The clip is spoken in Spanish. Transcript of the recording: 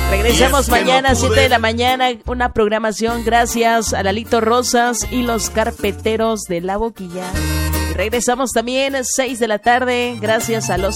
Regresamos mañana a 7 de la mañana, una programación gracias a Lalito Rosas y los Carpeteros de la Boquilla. Y regresamos también a 6 de la tarde, gracias a los